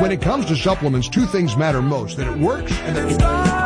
When it comes to supplements, two things matter most, that it works and that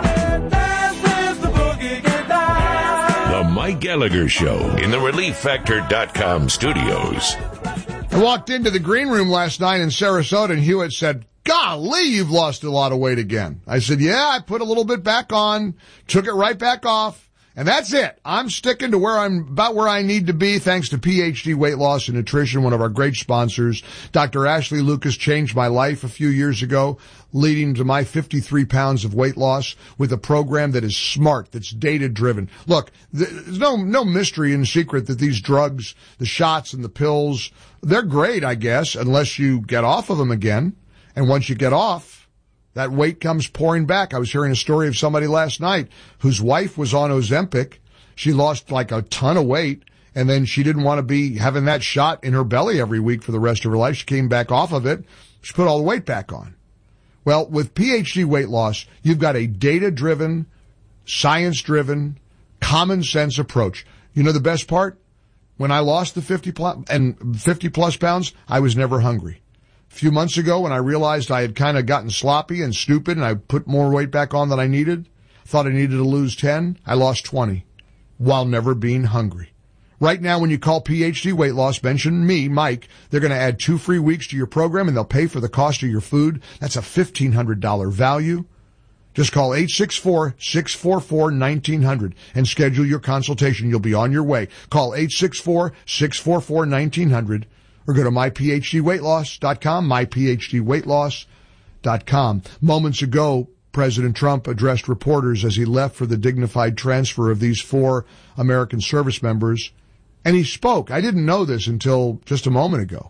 The Mike Gallagher Show in the ReliefFactor.com studios. I walked into the green room last night in Sarasota, and Hewitt said, "Golly, you've lost a lot of weight again." I said, "Yeah, I put a little bit back on, took it right back off. And that's it. I'm sticking to where I need to be, thanks to PhD Weight Loss and Nutrition, one of our great sponsors. Dr. Ashley Lucas changed my life a few years ago, leading to my 53 pounds of weight loss with a program that is smart, that's data-driven. Look, there's no mystery and secret that these drugs, the shots and the pills, they're great, I guess, unless you get off of them again. And once you get off, that weight comes pouring back. I was hearing a story of somebody last night whose wife was on Ozempic. She lost like a ton of weight, and then she didn't want to be having that shot in her belly every week for the rest of her life. She came back off of it. She put all the weight back on. Well, with PhD Weight Loss, you've got a data-driven, science-driven, common-sense approach. You know the best part? When I lost the 50-plus pounds, I was never hungry. A few months ago, when I realized I had kind of gotten sloppy and stupid and I put more weight back on than I needed, thought I needed to lose 10, I lost 20 while never being hungry. Right now, when you call PhD Weight Loss, mention me, Mike, they're going to add 2 free weeks to your program and they'll pay for the cost of your food. That's a $1,500 value. Just call 864-644-1900 and schedule your consultation. You'll be on your way. Call 864-644-1900. Or go to myphdweightloss.com, myphdweightloss.com. Moments ago, President Trump addressed reporters as he left for the dignified transfer of these 4 American service members, and he spoke. I didn't know this until just a moment ago,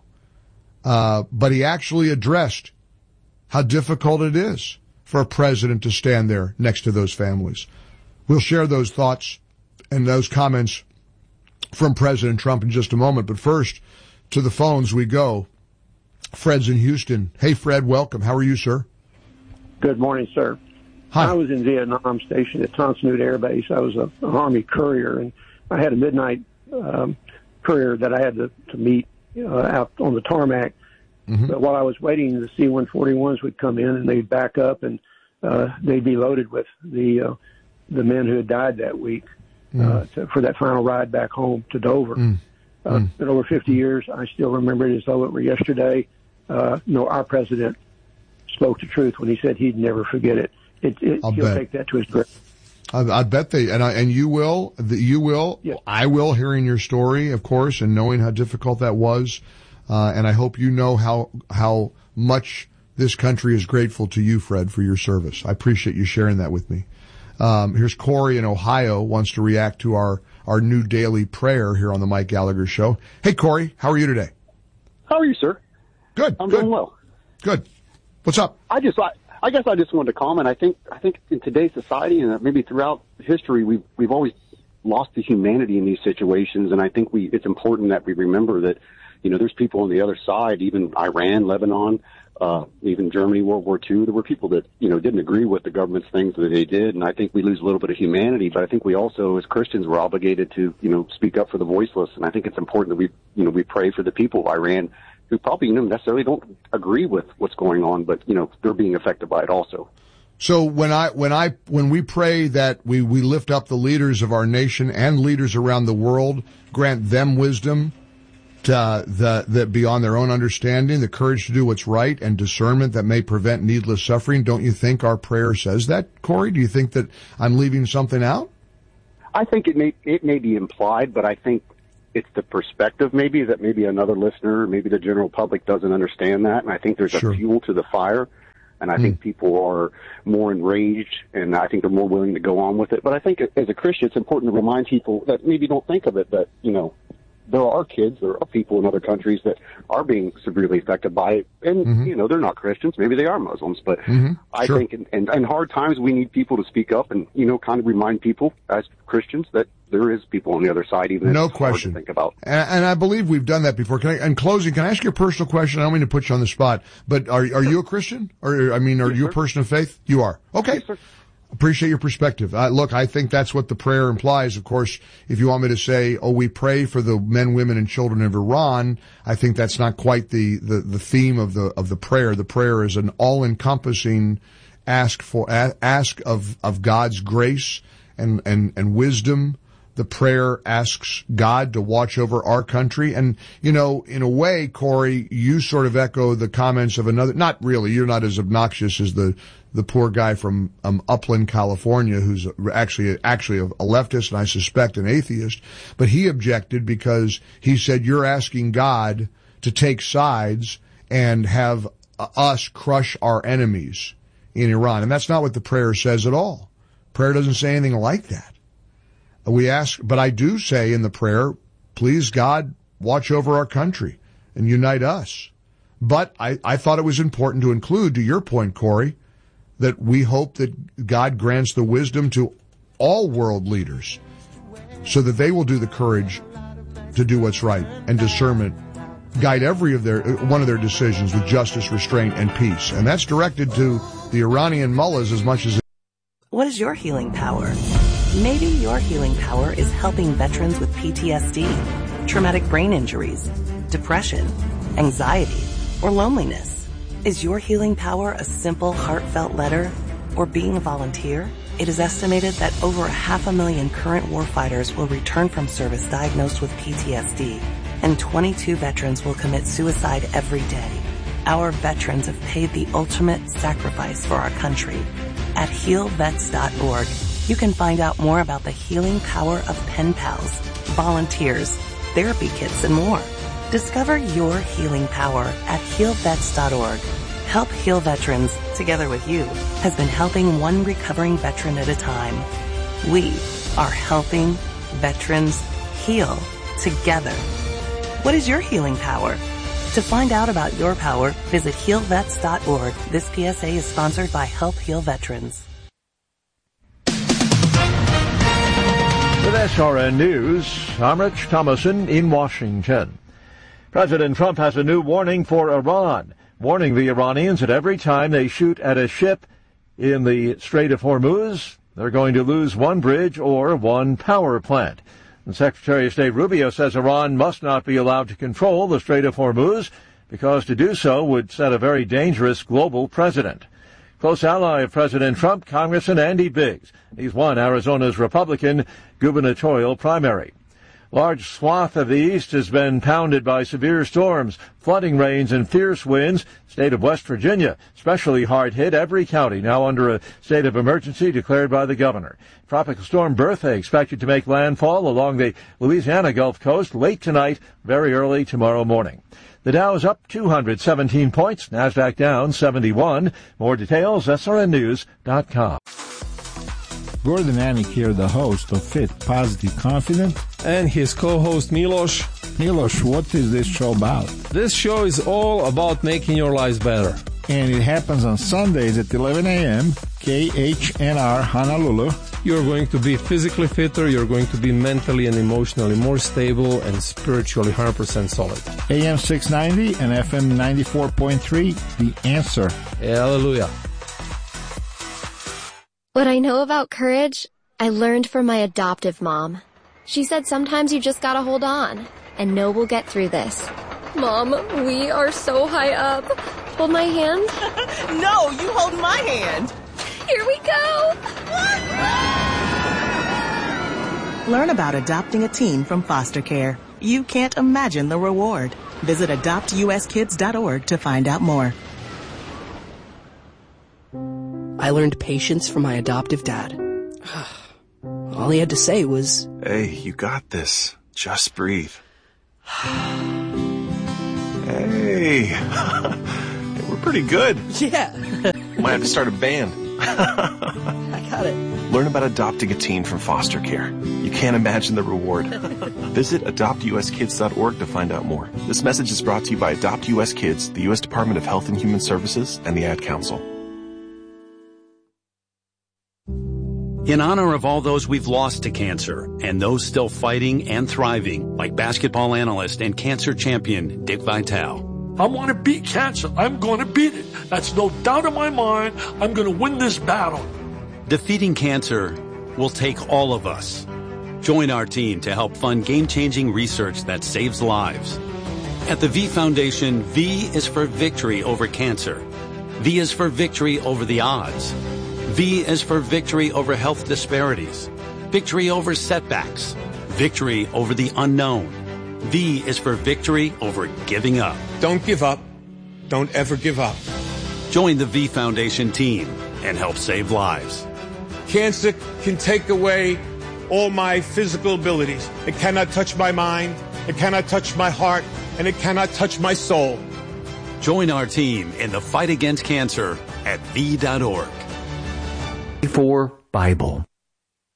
but he actually addressed how difficult it is for a president to stand there next to those families. We'll share those thoughts and those comments from President Trump in just a moment, but first, to the phones we go. Fred's in Houston. Hey, Fred, welcome. How are you, sir? Good morning, sir. Hi. I was in Vietnam, stationed at Tan Son Nhut Air Base. I was an Army courier, and I had a midnight courier that I had to meet out on the tarmac. Mm-hmm. But while I was waiting, the C-141s would come in, and they'd back up, and they'd be loaded with the men who had died that week for that final ride back home to Dover. Been over 50 years. I still remember it as though it were yesterday. Our president spoke the truth when he said he'd never forget it. He'll take that to his grave. I bet and you will. Yes. I will, hearing your story, of course, and knowing how difficult that was. And I hope you know how much this country is grateful to you, Fred, for your service. I appreciate you sharing that with me. Here's Corey in Ohio, wants to react to our new daily prayer here on the Mike Gallagher Show. Hey, Corey, how are you today? How are you, sir? Good. I'm doing well. Good. What's up? I guess I just wanted to comment. I think in today's society and maybe throughout history, we've always lost the humanity in these situations, and I think it's important that we remember that, there's people on the other side, even Iran, Lebanon, even Germany, World War II. There were people that, didn't agree with the government's things that they did. And I think we lose a little bit of humanity, but I think we also, as Christians, were obligated to, speak up for the voiceless. And I think it's important that we pray for the people of Iran who probably, necessarily don't agree with what's going on, but, they're being affected by it also. So when we pray that we lift up the leaders of our nation and leaders around the world, grant them wisdom, that beyond their own understanding, the courage to do what's right, and discernment that may prevent needless suffering. Don't you think our prayer says that, Corey? Do you think that I'm leaving something out? I think it may be implied, but I think it's the perspective maybe that maybe another listener, maybe the general public doesn't understand that, and I think there's a fuel to the fire, and I think people are more enraged, and I think they're more willing to go on with it. But I think as a Christian, it's important to remind people that maybe don't think of it, that, there are people in other countries that are being severely affected by it. And, they're not Christians. Maybe they are Muslims. But I think in hard times, we need people to speak up and, kind of remind people as Christians that there is people on the other side, even if it's hard to think about. And I believe we've done that before. In closing, can I ask you a personal question? I don't mean to put you on the spot, but are you a Christian? Are you a person of faith? You are. Okay. Yes, sir. Appreciate your perspective. Look, I think that's what the prayer implies. Of course, if you want me to say, we pray for the men, women, and children of Iran, I think that's not quite the theme of the prayer. The prayer is an all-encompassing ask of God's grace and wisdom. The prayer asks God to watch over our country. And, in a way, Corey, you sort of echo the comments of another, not really, you're not as obnoxious as the poor guy from Upland, California, who's actually a leftist and I suspect an atheist. But he objected because he said, you're asking God to take sides and have us crush our enemies in Iran. And that's not what the prayer says at all. Prayer doesn't say anything like that. We ask, but I do say in the prayer, please God, watch over our country and unite us. But I thought it was important to include, to your point, Corey, that we hope that God grants the wisdom to all world leaders so that they will do the courage to do what's right and discernment guide one of their decisions with justice, restraint, and peace. And that's directed to the Iranian mullahs as much as... What is your healing power? Maybe your healing power is helping veterans with PTSD, traumatic brain injuries, depression, anxiety, or loneliness. Is your healing power a simple, heartfelt letter or being a volunteer? It is estimated that over 500,000 current warfighters will return from service diagnosed with PTSD, and 22 veterans will commit suicide every day. Our veterans have paid the ultimate sacrifice for our country. At healvets.org, you can find out more about the healing power of pen pals, volunteers, therapy kits, and more. Discover your healing power at healvets.org. Help Heal Veterans, together with you, has been helping one recovering veteran at a time. We are helping veterans heal together. What is your healing power? To find out about your power, visit healvets.org. This PSA is sponsored by Help Heal Veterans. With SRN News, I'm Rich Thomason in Washington. President Trump has a new warning for Iran, warning the Iranians that every time they shoot at a ship in the Strait of Hormuz, they're going to lose one bridge or one power plant. And Secretary of State Rubio says Iran must not be allowed to control the Strait of Hormuz because to do so would set a very dangerous global precedent. Close ally of President Trump, Congressman Andy Biggs. He's won Arizona's Republican gubernatorial primary. Large swath of the east has been pounded by severe storms, flooding rains, and fierce winds. State of West Virginia, especially hard hit. Every county now under a state of emergency declared by the governor. Tropical storm Bertha expected to make landfall along the Louisiana Gulf Coast late tonight, very early tomorrow morning. The Dow is up 217 points. NASDAQ down 71. More details, srnnews.com. Gordon Anik here, the host of Fit, Positive, Confident. And his co-host Milos. Milos, what is this show about? This show is all about making your lives better. And it happens on Sundays at 11 a.m., KHNR Honolulu. You're going to be physically fitter, you're going to be mentally and emotionally more stable and spiritually 100% solid. AM 690 and FM 94.3, The Answer. Hallelujah. What I know about courage, I learned from my adoptive mom. She said sometimes you just gotta hold on and know we'll get through this. Mom, we are so high up. Hold my hand. No, you hold my hand. Here we go. Learn about adopting a teen from foster care. You can't imagine the reward. Visit adoptuskids.org to find out more. I learned patience from my adoptive dad. All he had to say was, "Hey, you got this. Just breathe." Hey, we're pretty good. Yeah. Might have to start a band. I got it. Learn about adopting a teen from foster care. You can't imagine the reward. Visit adoptuskids.org to find out more. This message is brought to you by Adopt US Kids, the U.S. Department of Health and Human Services, and the Ad Council. In honor of all those we've lost to cancer and those still fighting and thriving, like basketball analyst and cancer champion Dick Vitale. I want to beat cancer. I'm going to beat it. That's no doubt in my mind. I'm going to win this battle. Defeating cancer will take all of us. Join our team to help fund game-changing research that saves lives. At the V Foundation, V is for victory over cancer. V is for victory over the odds. V is for victory over health disparities, victory over setbacks, victory over the unknown. V is for victory over giving up. Don't give up. Don't ever give up. Join the V Foundation team and help save lives. Cancer can take away all my physical abilities. It cannot touch my mind, it cannot touch my heart, and it cannot touch my soul. Join our team in the fight against cancer at V.org. For Bible.